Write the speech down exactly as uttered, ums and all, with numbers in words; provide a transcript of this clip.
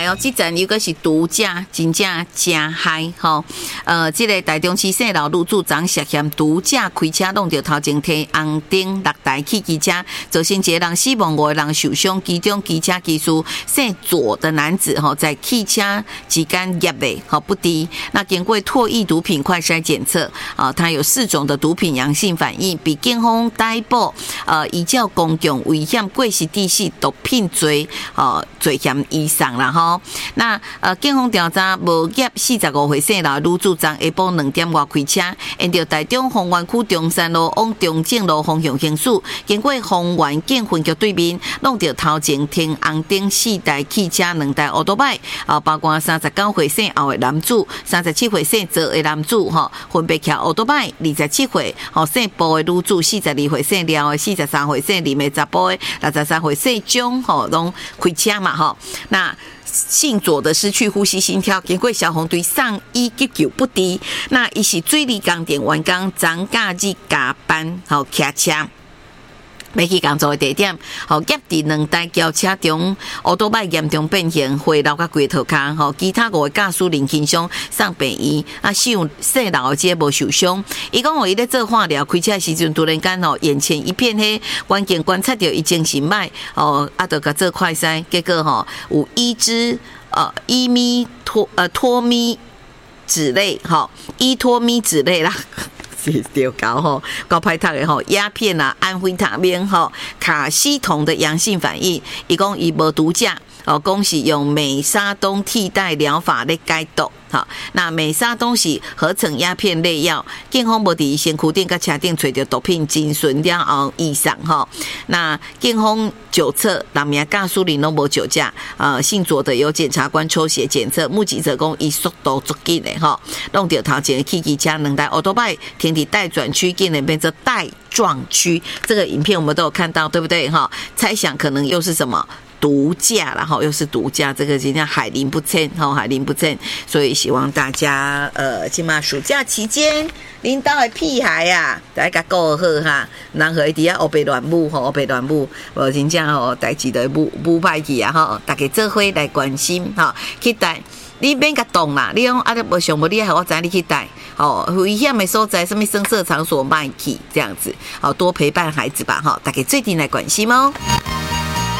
哦，这站有个是独家，真正真嗨吼。呃，这个台中市省道路组长涉嫌独家开车弄到头前提红灯六台汽机车，造成一个人死亡，五个人受伤。其中机车技术姓左的男子吼，在汽车之间业内吼不低。那经过唾液毒品快筛检测啊，他有四种的毒品阳性反应，被警方逮捕。呃，依照公共危险过失致死毒品罪呃罪嫌以上啦吼。那呃，警方调查无业四十五岁姓老女主张下晡两点外开车，沿着台中丰原区中山路往中正路方向行驶，经过丰原警分局对面，弄到头前停红灯四台汽车、两台奥多拜，啊，包括三十九岁姓后的男子、三十七岁姓左的男子，吼，分别骑奥多拜，二十七岁吼姓布的女子，四十二岁姓廖的，四十三岁姓林的查甫的，六十三岁姓钟，吼，拢开车嘛，吼，那。姓左的失去呼吸心跳，经过消防队上医急救不治。那伊是水利工电员工，张假日加班，好骑车。要去工作的地点，吼，夹伫两台轿车中，奥多拜严重变形，回流甲龟头骹，吼，其他五个驾驶零轻伤，送病院。啊，受细老的这无受伤。伊讲我伊咧做化疗，开车的时阵突然间吼，眼前一片黑，关键观察到伊精神歹，哦，啊，就甲做快筛，结果吼有伊支呃伊咪托呃托咪酯类，吼，伊托咪酯类啦。是丢高吼，高派塔的吼，鸦片啊、安非他命吼、卡西酮的阳性反应，伊讲伊无毒驾。哦，恭喜用美沙酮替代疗法来解毒。好，那美沙酮是合成鸦片类药，警方无伫身躯顶甲车顶找到毒品精纯了后以上吼。那警方酒测，六名驾驶人拢无酒驾。呃，姓左的有检察官抽血检测，目击者讲伊速度足紧的吼，弄到头前的汽机车两台奥多拜停伫待转区，竟然变成待撞区。这个影片我们都有看到，对不对哈？猜想可能又是什么？毒驾啦，哈，又是毒驾，这个今天海林不称，哈，海林不称，所以希望大家呃，起码暑假期间，领导的屁孩啊，大家顾好哈，然后底下黑白乱舞，吼，黑白乱舞，无真正吼，代志都舞舞歹去啊，吼，大家做伙来关心，哈，期待。你免甲动啦，你讲啊，你无想无你，我知你去带，哦，危险的所在，什么声色场所卖去这样子，好多陪伴孩子吧，哈，大家最近来关心哦。